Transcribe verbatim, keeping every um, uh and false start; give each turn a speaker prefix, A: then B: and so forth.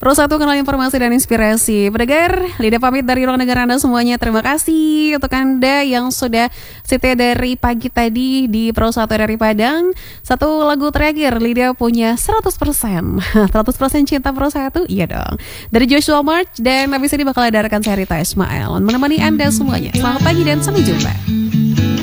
A: Pro satu kenal informasi dan inspirasi. Pendengar, Lida pamit dari ruang negara Anda semuanya. Terima kasih untuk Anda yang sudah setia dari pagi tadi di Pro satu dari Padang. Satu lagu terakhir, Lida punya seratus persen. seratus persen cinta Pro satu? Iya dong. Dari Joshua March dan habis ini bakal ada rekan saya Rita Ismail menemani Anda semuanya. Selamat pagi dan sampai jumpa.